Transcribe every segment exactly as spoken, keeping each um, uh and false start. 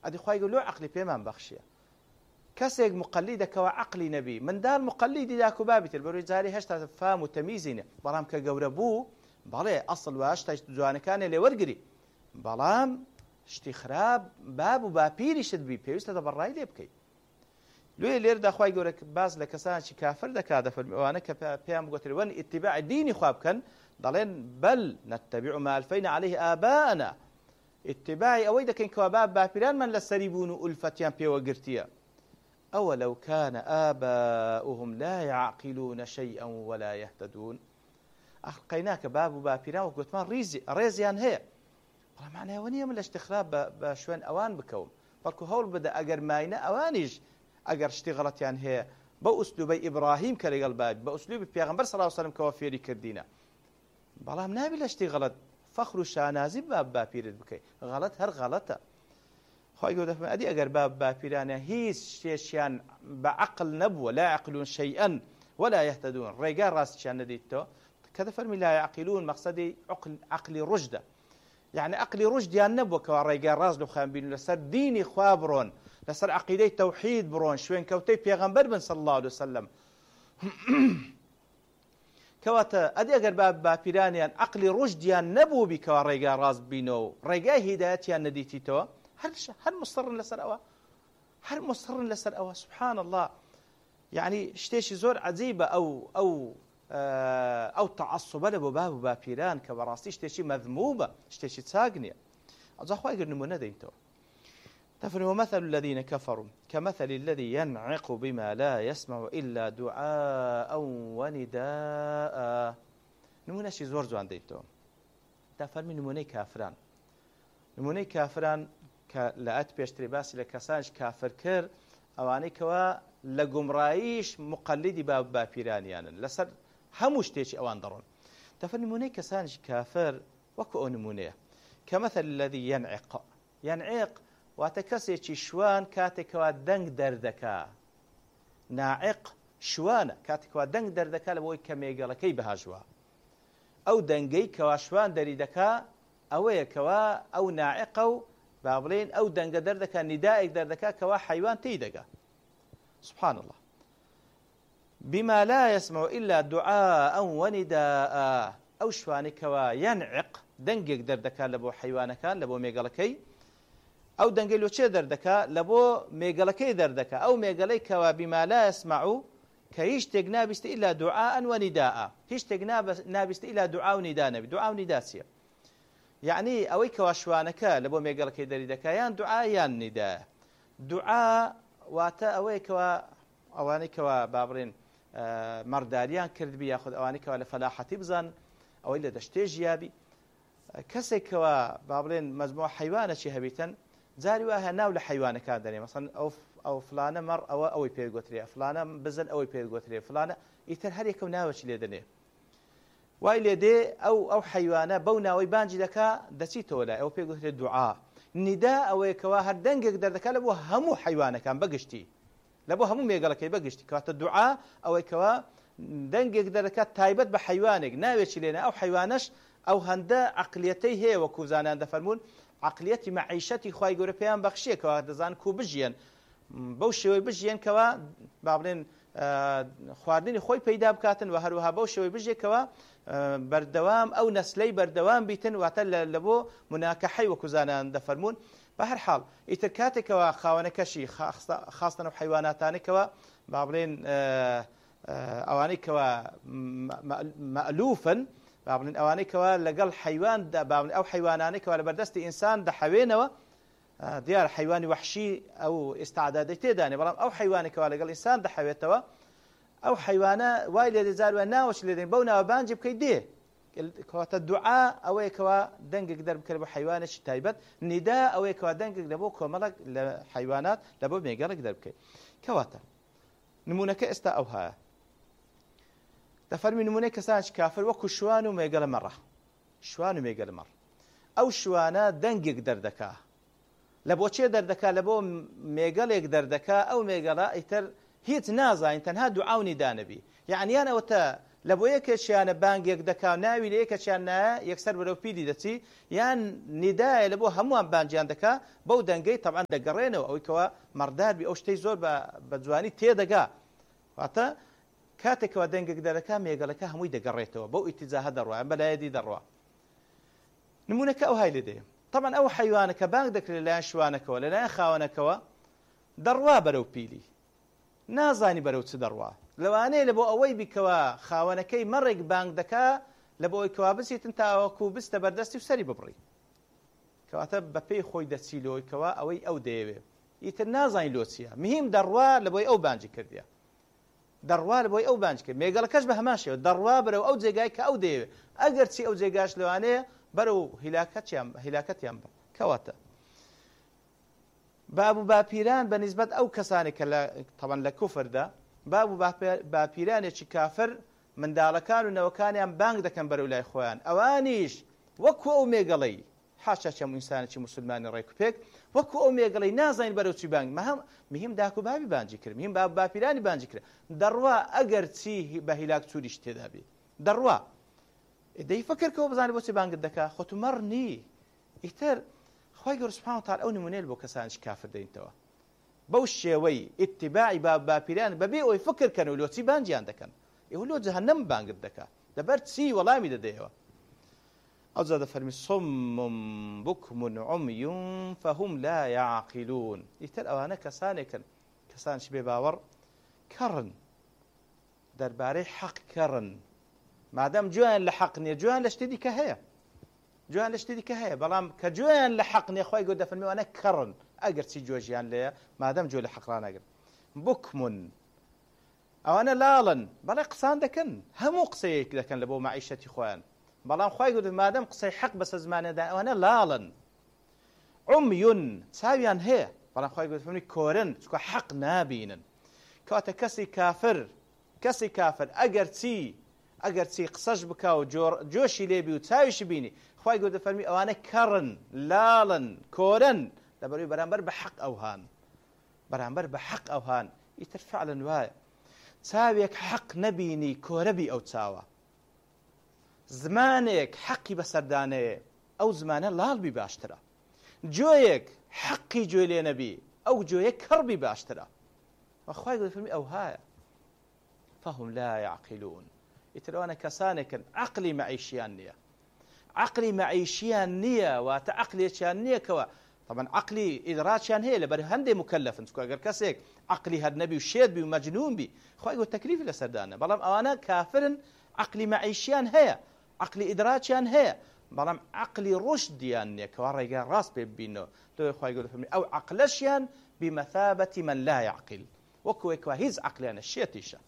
ئەدی خوای گەورە عەقلی پێمان بەخشیە کەسێک مقلدەکەوە عەقلی نەبی منداڵ مقلدی داک و بابیتر بەروی جاری هەشتا فام و تەمیزی نیە بەڵام کە گەورە بوو بەڵێ ئەسڵ وا شتە جوانەکانێ لێ وەرگری بەڵام شتی خراپ باب و باپیریشت بی پێویستە دەبڕای لێ بکەیت لێ لێردا خوای گەورە باز لە کەسانێکی کافر دەکات دەفەرمێ ئەوانە کە پێیان بگوترێ وەن ئیتیباع دینی خوا بکەن دەڵێن بەل نەتەبیع ما ئەلفەینا عەلەیه ئاباءنا اتباعی ئەوەی دەکەین کەوا باب باپیرانمان لەسەری بوون و ئولفەتیان پێوە گرتیە أولو كان آباؤهم لا يعقلون شيئا ولا يهتدون أخلقيناك باب وبابيران وقلتمان ريزي ريزيان هي والله معناها ونيا من الاشتخراب بشوين أوان بكوم فالكو هول بدأ أجر ماينا أوانيج أجر اشتغلت يعني هي بأسلوب إبراهيم كري قلباج بأسلوب بيغمبر صلى الله عليه وسلم كوافيري كردينا بلام نابي الاشتغلت فخر شانازي باب بابيرد بكي غلط هر غلطة خواهی گەورە دەفەرمێ ئەدی ئەگەر باب باپیرانە هیچ شتێکیان بەعەقڵ نەبووە لا يعقلون شيئا ولا يهتدون ڕێگا ڕاستیان نەدیتەوە کە دەفەرمی لا يعقلون مەقسەدی عەقلی ڕوشدە یعنی عەقلی ڕوشدیان نەبووە کەوا ڕێگا ڕاست لەخوایان بینن لەسەر دینی خوا بڕۆن لەسەر عەقیدەی تەوحید بڕۆن شوێن کەوتەی پێغەمبەر بن صلی الله عليه وسلم کەواتە ئەدی ئەگەر باب باپیرانیان عەقلی ڕوشدیان نەبوو بی کەوا ڕێگا ڕاست بینەوە ڕێگای هیدایەتیان نەدیتیتەوە هل هل مصر لسر أوا هل مصر لسر أوا سبحان الله يعني شتيش زور عجيبة أو أو آه أو تعصب لبو باب بابيران كبراستي شتيش مذمومة شتيش تساقني أزخوا يقول نمونا دينتو تفرموا مثل الذين كفروا كمثل الذي ينعق بما لا يسمع إلا دعاء ونداء نمونا شي زور زوان دينتو تفرمي نموني كافران نموني كافران کە لە ئەت پێشتری باسی لە کەسانش کافر کرد ئەوانەی کەوا لە گومڕاییش مقلدی باب باپیرانیانن لەسەر هەموو شتێکی ئەوان دەڕۆن دەفەرمێ نمونەی کەسانش کافر وەکو ئەو نمونەیە کەمەثەل الذی ينعق ينعق واتە کەسێکی شوان کاتێکەوە دەنگ دەردەکا ناعق شوانە کاتێکەوە دەنگ دەردەکا لە بۆی کە مێگەڵەکەی بەهاژوە ئەو دەنگەی کەوا شوان دەری دەکا ئەوەیە کەوا ئەو ناعقە و با بڵێن ئەو دەنگە دەردەکە نیدائێک دەردەکا کەوا حیوان تێی دەگا سبحان الله بما لا يسمع إلا دعاء ونداء ئەو شوانەی کەوا ينعق دەنگێک دەردەکا لە بۆ حیوانەکان لە بۆ مێگەڵەکەی ئەو دەنگەی لۆ چێ دەردەکا لە بۆ مێگەڵەکەی دەردەکا ئەو مێگەڵەی کەوا بما لا يسمع کە هیچ شتێک نابیستە إلا دعاء ونداء هیچ شتێک نابیستە إلا دعاء ونداء نەبی دعاء ونداء چییە يعني ئەوەی کەوا شوانەکە لە بۆ مێگەڵەکەی دەری دەکا یان دوعا یان نیدا دوعا واتە ئەوەی کەوا ئەوانەی کەوا با بڵێن مەڕداریان کردبی یاخود ئەوانەی کەوا لە فەلاحەتی بزان ئەوەی لە دەشتێ ژیابی کەسێکەوە با بڵێن مەجموع حیوانێکی هەبیتن جاری وایە ناو لە حیوانەکان دەنێ مەسەڵەن ئەو ئەو فلانە مەڕ ئەوە ئەوەی پێگوترێ فلانە بزن ئەوەی پێگوترێ فلانە ئیتر هەر یەکەو ناوەکی لێ دەنێ وای لێ دێ ئەو ئەو حیوانە بەو ناوەی بانجی دەکا دەچیتەوە لای ئەو پێگوترێت دوعا ندا ئەوەیە کەوا هەر دەنگێک دەردەکا لە بۆ هەموو حیوانەکان بەگشتی لە بۆ هەموو مێگەڵەکەی بەگشتی کاتە دوعا ئەوەی کەوا دەنگێک دەردەکات تایبەت بە حیوانێک ناوێکی لێنە ئەو حیوانەش ئەو هەندە عەقلیەتەی هەیە وەکو زانان دەفەرمون عەقلیەتی مەعیشەتی خوای گەورە پێیان بەخشیە کەوا دەزان کو بژیان بەو شێوەی بژیان کەوا با بڵێن خواردنی خۆی پەیدا بکاتن و هەروەها بەو شێوەی بژێکەوە بەردەوام ئەو نەسلەی بەردەوام بیتن واتە لە بۆ مناکەحەی وەکو زانان دەفەرمون بە هەر حاڵ ئیتر کاتێکەوە خاوەنەکەشی خاستن و حیواناتانێکەوە با بڵێن ئەوانەی کەوە مەئلوفن با بڵێن ئەوانەی کەوە لەگەڵ حیوان ئەو حیوانانەی کەوە لە بەردەستی ئینسان دەحەوێنەوە دیار حیوانی وحشی ئەو ئێستاعدادی تێدانێ بەڵام ئەو حیوانێکەوە لەگەڵ ئینسان دەحەوێتەوە ئەو حیوانە وای لێ دەزاروە ناوەش لێ دێن بەو ناوە بانجی بکەیت دێ کەواتە دوعا ئەوەیە کەوا دەنگێک دەربکرد بە حیوانێکی تایبەت ندا ئەوەیە کەوا دەنگێک لە بۆ کۆمەڵک لە حیوانات لە بۆ مێگەڵێک دەربکەیت کەواتە نمونەکە ئێستا ئەو هەیە دەفەرمی نمونەی کەسانێکی کافر وەکو شوان و مێگەڵە مەڕە شوان و مێگەڵە مەڕ ئەو شوانە دەنگێک دەردەکا لە بۆچێ دەردەکا لە بۆ مێگەڵێک دەردەکا ئەو مێگەڵە ئیتر هیچ نازانین تەنها دوعا و نیدا نەبی یعنی یان ئەوەتە لە بۆ یەکێکیانە بانگێک دەکا ناوی لە یەکێکیان نایە یەکسەر بەرەو پیری دەچی یان نیدایە لە بۆ هەمووان بانجیان دەکا بەو دەنگەی تەبعاً دەگەڕێنەوە ئەوەی کەوە مەڕدار بی ئەو شتەی زۆر بە جوانی تێدەگا واتە کاتێکەوە دەنگێک دەرەکا مێگەڵەکە هەمووی دەگەڕێتەوە بەو ئیتیجاهە دەڕوە بەلایەدی دەڕوە نمونەکە ئەو های لێدەیە طبعاً ئەو حیوانە کە بانگ دەکرێت لەلایەن شوانەکەوە لەلایەن خاوەنەکەوە دەڕوا بەرەو پیلی نازانی بەرەو چ دەڕوا لەوانەیە لە بۆ ئەوەی بیکەوە خاوەنەکەی مەڕێک بانگ دەکا لە بۆ ئەوەی کەوا بچیتن تاوەکو بستە بەردەستی و سەری ببڕی کەواتە بە پێی خۆی دەچی لۆی کەوا ئەوەی ئەو دەیەوێ ئیتر نازانی لۆ چییە مهم دەڕوا لە بۆی ئەو بانجی کردیە دەڕوا لە بۆی ئەو بانج کرد مێگەڵەکەش بە هەماشەوە دەڕوا بەرەو ئەو جێگای کە ئەو دەیەوێ ئەگەر چی ئەو جێگاش لەوانەیە بەرەو هیلاکەتیان هیلاکەتیان بە کەواتە باب و باپیران بە نیسبەت ئەو کەسانی کە تەبەن لە کوفردا باب و باپیرانێکی کافر منداڵەکان و نەوەکانیان بانگ دەکەن بەرەو لای خۆیان ئەوانیش وەکو ئەو مێگەڵەی حاشا چەم ئینسانێکی موسڵمانی ڕێک و پێک وەکو ئەو مێگەڵەی نازانین بەرەو چی بانگ مەهم مهم داک و بابی بانجی کرد مهم باب باپیرانی بانجی کرد دەڕوا ئەگەر چی بە هیلاک چوریش تێدا بێ دەڕوا دەی فکر کەەوە بزانێت بۆچی بانگت دەکا خۆت مەڕ نی ئیتر خۆی گەور سوبحانەهو وتعالا ئەو نمونەیە بۆ کەسانیش کافر دەینەوە بەو شێوەی ئیتیباعی باب باپیران بەبێ ئەوەی فکر کەن و لۆ چی بانجیان دەکەن ئێوە لۆ جەهەنەم بانگت دەکا لەبەر چی وەڵامی دەدەیەوە ئەو جا دەفەرمی صم بكم عمي فهم لا يعقلون ئیتر ئەوانە کەسانێکن کەسانش بێ باوەڕ کەڕن دەربارەی حەق کەڕن مادەم جویان لە حەق نییە جویان لە شتێ دیکە هەیە جوان لە شتێ دیکە هەیە بەڵام کە جویان لە حەق نییە خۆی گەورە دەفەرمێ ئەوانە کەڕن ئەگەر چی جۆژیان لێیە مادەم جوێ لە حەق ڕانەگرن بوکمون ئەوانە لاڵن بەڵێ قسان دەکەن هەموو قسەیەک دەکەن لە بۆ مەعیشەتی خۆیان بەڵام خۆی گەورە مادەم قسەی حەق بەسە زمانێدا ئەوانە لاڵن عومیون چاویان هەیە بەڵام خۆی گەورە دەفەرمێ کۆرن چونکە حەق نابینن کەواتە کەسی کافر کەسی کافر ئەگەر چی ئەگەر چی قسەش بکا و جۆشی لێبی و چاویشی بینی خۆی گەورە دەفەرمی ئەوانە کەڕن لاڵن کۆرن لەبەرەوەی بەرامبەر بە حەق ئەوهان بەرامبەر بە حەق ئەوهان ئیتر فعلەن وایە چاوێک حەق نەبینی کۆرەبی ئەو چاوە زمانێک حەقی بەسەردانەیە ئەو زمانە لاڵبی باشترە جۆیەک حەقی گوێ لێ نەبی ئەو جۆیە کەڕبی باشترە خۆی گەورە دەفەرمی ئەو هایە فهم لا يعقلون ئیتر ئەوانە کەسانێکن عەقلی مەعیشیان نییە عقلی مەعیشیان نییە واتە عقلێکیان نییە کەوە طبعا عقلی ئیدراچیان هەیە لەبەر هەندێک مکەلەفن چونکە ئەگەر کەسێک عقلی هەر نەبی و شێت بی و مەجنون بی خۆی گەورە تەکلیفی لەسەردانە بەڵام ئەوانە کافرن عقلی مەعیشیان هەیە عقلی ئیدراچیان هەیە بەڵام عقلی ڕشدیان نییە کەوا ڕێگای ڕاست پێ ببینەوە لەوەی خۆی گەورە فەرمی ئەو عقلەشیان بمەثابەتی من لا يعقل وەکوێکەوە هیچ عقلیانە شێتیشە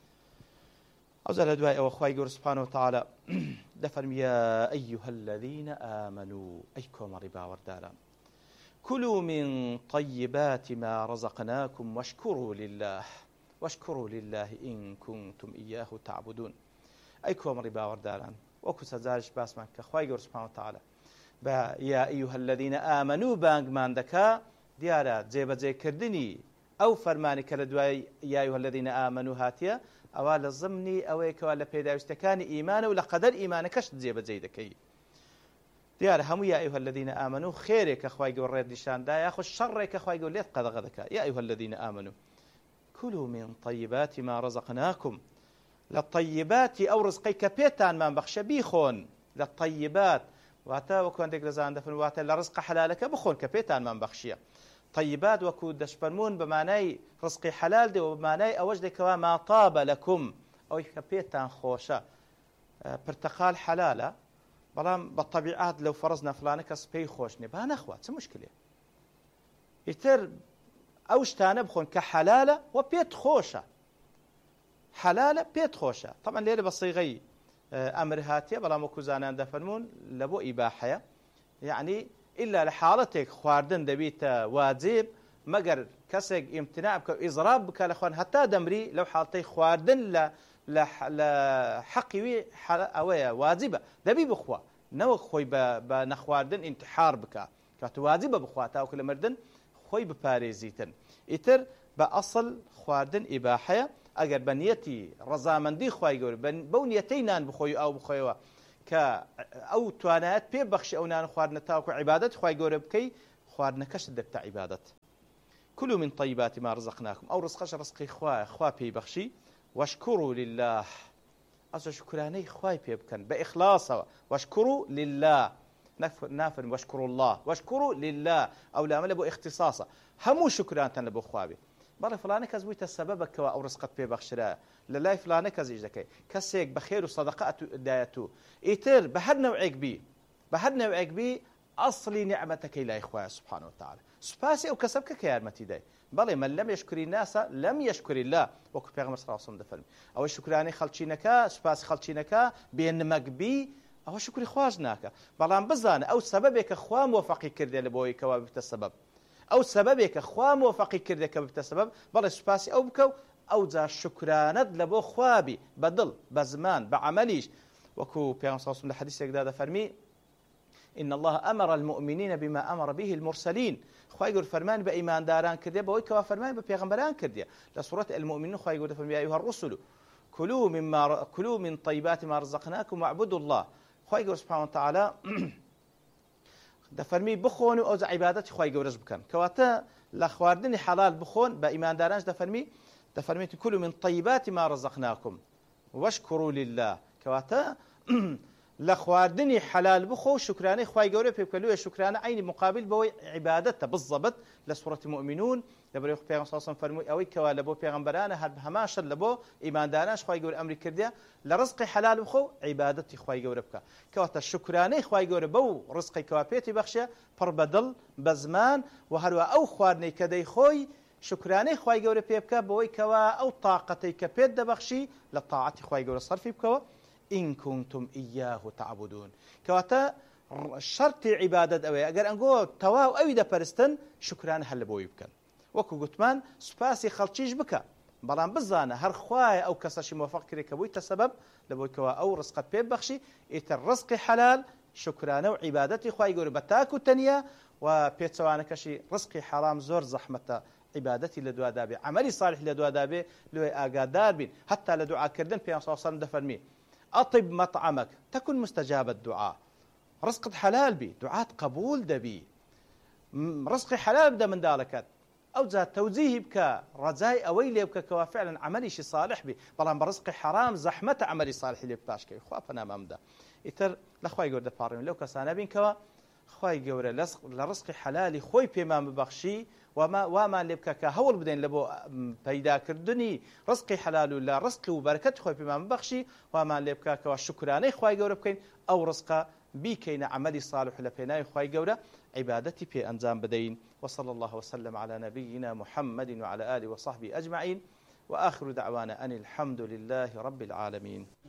أوزال أدواء وأخوي جور سبحانه وتعالى دفرم يا أيها الذين آمنوا أيكم ربا وردالا كلوا من طيبات ما رزقناكم واشكروا لله واشكروا لله إن كنتم إياه تعبدون أيكم ربا وردالا وكو سزارش باسمان كأخوي جور سبحانه وتعالى با يا أيها الذين آمنوا بانج ماندكا ديارا جيبا جي كردني أو فرماني كالدواء يا أيها الذين آمنوا هاتيا ئەوە لە زمنی ئەوەیەکەوە لە پێداویستەکانی ئیمانە و لە قەدەر ئیمانەکەش جێبەجێ دەکەی دیارە هەموو یا ئەیها الذین ئامنوا خێرێک کە خوای گەورە ڕێت نیشاندا یاخود شەڕێک کە خوای گەورە لێت قەدەغە دەکات یا ئەیها الذین ئامنوا كلوا من طيبات ما رزقناكم لە طیباتی ئەو ڕزقەی کە پێتانمان بەخشە بیخۆن لە طیبات واتە وەکو هەندێک لە زان دەفەرمون واتە لە ڕزقە حەلالەکە بخۆن کە پێتانمان بەخشیە طيبات وكو دشبرمون بمعناي رزقي حلال دي وبمعناي أوجد كوا ما طاب لكم أو كبيتان خوشة برتقال حلالة بلام بالطبيعات لو فرضنا فلانك سبي خوشني بها أخوات شو مشكلة يتر أوش تانبخون كحلالة وبيت خوشة حلالة بيت خوشة طبعا ليلة بصيغي أمر هاتية بلام وكو زانان دفرمون لبو إباحية يعني إلا لحالتك خواردن دبيت واجب مگر كسك امتناع بك إضراب بك لخوان حتى دمري لو حالتي خواردن ل ل حقي أويا واجبة دبي بخوا نو خوي بنخواردن انتحار بك كات واجبة بخوا تاو كل مردن خوي بباريزيتن إتر بأصل خواردن إباحية ئەگەر بە نیەتی ڕەزامەندی خوای گەورە بەو نیەتەی نان بخۆی ئاو بخۆیەوە کە ئەو توانایەت پێ بەخشی ئەو نان خواردنە تاوەکو عیبادەت خوای گەورە بکەی خواردنەکەشت دەبتە عیبادەت. كلوا من طيبات ما رزقناكم أو رزقش رزقي خوا خوا بي بخشي واشكروا لله أصلا شكراني خواي بي بكن بإخلاص واشكروا لله نافر واشكروا الله واشكروا لله أو لا ملبو اختصاصا همو شكران تنبو خوابي بەڵێ فلانە کەس بوویتە سەبەبەکەوە ئەو ڕزقت پێ بەخشرا لە لای فلانە کەسیش دەکەی کەسێک بەخێر و سەدەقە دایەت و ئیتر بە هەر نەوعێک بی بە هەر نەوعێک بی ئەسڵی نیعمەتەکەی لای خوایە سوبحانە وتعالە سوپاسی ئەو کەسە بکە کە یارمەتی دای بەڵێ من لەم یەشکری ناسە لەم یەشکری لا وەکو پێغەمبەر صلی الله علیه وسلم دەفەرمی ئەوەی شکرانەی خەڵچینەکە سوپاسی خەڵچینەکە بێنمەک بی ئەوە شکری خواش ناکە بەڵام بزانە ئەو سەبەبێکە خوا موفقی کردێ لە بۆی کەوا ببتە سەبەب ئەو سەبەبێکە خوا موفقی کردێ کە ببتە سەبەب بەڵێ سوپاسی ئەو بکە و ئەو جا شکرانەت لە بۆ خوابی بەدڵ بە زمان بە عەمەلیش وەکو پێغەمبەر صلی الله علیه وسلم لە حەدیثێکدا دەفەرمی إن الله أمر المؤمنين بما أمر به المرسلين خواهي يقول فرمان بإيمان داران كردية بوي كوا فرمان ببيغمبران كردية لسورة المؤمنين خواهي يقول فرمان يا أيها الرسل كلوا مما كلوا من طيبات ما رزقناكم واعبدوا الله خواهي يقول سبحانه وتعالى دفرمي بخون أو عبادتي خواهي يقول رزبكن كواتا لخواردني حلال بخون بإيمان داران دفرمي دفرمي كلوا من طيبات ما رزقناكم واشكروا لله كواتا لە خواردنی حلال بخۆ شکرانەی خوای گەورە پێ بکەلوێ شکرانە عینی مقابل بەوەی عیبادەتە بالضبط لە سوورەتی مؤمنون لەبەرەوەی پێغەمبەر صلی الله علیه و سلم فەرمووی ئەوەی کەوا لە بۆ پێغەمبەرانە هەر هەماشە لە بۆ ئیماندارانش خوای گەورە ئەمری کردیە لە ڕزقی حلال بخۆ عیبادەتی خوای گەورە بکە کەواتە شکرانەی خوای گەورە بەو ڕزقی کەوا پێتی بەخشێ پڕ بەدڵ بە زمان و هەروە ئەو خواردنەی کە دەیخۆی شکرانەی خوای گەورە پێ بکە بەوەی کەوا ئەو تااقەتەی کە پێت دەبەخشی لە تاعەتی خوای گەورە سەرفی بکەوە إن كنتم إياه تعبدون كواتا شرط عبادة أوي أجر أنجو تواو أوي دا برستن شكران هل بوي بكن وكو قتمان سباسي خلشيش بكا بلان بزانه هر خواي أو كساشي موفق كري كبوي تسبب لبوي كوا أو رزقت بيب بخشي إيت الرزق حلال شكران وعبادتي خواي يقول بتاكو تانية وبيت سوانا كشي رزقي حرام زور زحمته عبادتي لدوا دابي عملي صالح لدوا دابي لو أقادار بين حتى لدعاء كردن في صلى الله عليه وسلم دفرمي أطب مطعمك تكن مستجاب الدعاء رزق حلال بي دعاء قبول دبي رزق حلال بدا من ذلك أو ذات توزيه بك رجاء أويلي بك كوا فعلا عملي شي صالح بي بلان برزق حرام زحمة عملي صالح اللي بتاشكي خوا فنا ممدا يتر لخواي يقول دفارين لو كسانا بين كوا خواي يقول لرزق حلالي خوي بما مبخشي وما وما لبك كهول بدين لبو پیدا کردنی رزق حلال ولا رزق وبركت خوي بما مبخشي وما لبك كشكراني خوي گور بكين او رزق بكين عملي صالح لبيناي خوي گور عبادتي في انجام بدين وصلى الله وسلم على نبينا محمد وعلى اله وصحبه اجمعين واخر دعوانا ان الحمد لله رب العالمين.